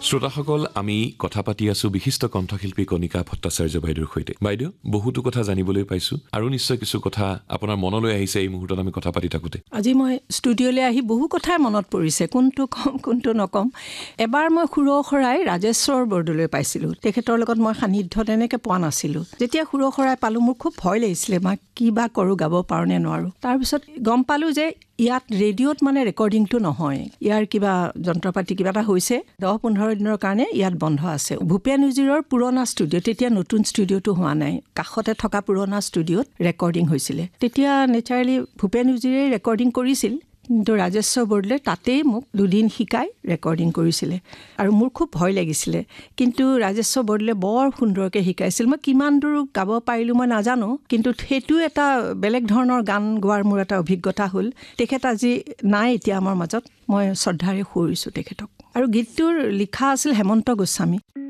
শ্ৰোতাসকল, আমি কথা পাতি আছো বিশিষ্ট কণ্ঠশিল্পী কণিকা ভট্টাচাৰ্য বাইদেউৰ সৈতে। বাইদেউ, বহুতো কথা জানিবলৈ পাইছো আৰু নিশ্চয় কিছু কথা আপোনাৰ মনলৈ আহিছে এই মুহূৰ্তত আমি কথা পাতি থাকোঁতে। আজি মই ষ্টুডিঅ'লৈ আহি বহু কথাই মনত পৰিছে, কোনটো কম কোনটো নকম। এবাৰ মই সুৰসৰাই ৰাজেশ্বৰ বৰদলৈ পাইছিলোঁ। তেখেতৰ লগত মই সান্নিধ্য তেনেকৈ পোৱা নাছিলোঁ। যেতিয়া সুৰসৰাই পালোঁ, মোৰ খুব ভয় লাগিছিলে, মই কি বা কৰোঁ, গাব পাৰোঁ নে নোৱাৰোঁ। তাৰপিছত গম পালোঁ যে ইয়াত ৰেডিঅ'ত মানে ৰেকৰ্ডিংটো নহয়, ইয়াৰ কিবা যন্ত্ৰপাতি কিবা এটা হৈছে, 10-15 দিনৰ কাৰণে ইয়াত বন্ধ আছে। ভূপেন উজিৰৰ পুৰণা ষ্টুডিঅ', তেতিয়া নতুন ষ্টুডিঅ'টো হোৱা নাই, কাষতে থকা পুৰণা ষ্টুডিঅ'ত ৰেকৰ্ডিং হৈছিলে। তেতিয়া নেচাৰেলি ভূপেন উজিৰে ৰেকৰ্ডিং কৰিছিল, কিন্তু ৰাজেশ্বৰ বৰদলৈ তাতেই মোক 2 দিন শিকাই ৰেকৰ্ডিং কৰিছিলে। আৰু মোৰ খুব ভয় লাগিছিলে, কিন্তু ৰাজেশ্বৰ বৰদলৈ বৰ সুন্দৰকৈ শিকাইছিল। মই কিমান দূৰ গাব পাৰিলোঁ মই নাজানো, কিন্তু সেইটো এটা বেলেগ ধৰণৰ গান গোৱাৰ মোৰ এটা অভিজ্ঞতা হ'ল। তেখেত আজি নাই এতিয়া আমাৰ মাজত, মই শ্ৰদ্ধাৰে সুৰিছোঁ তেখেতক। আৰু গীতটোৰ লিখা আছিল হেমন্ত গোস্বামী।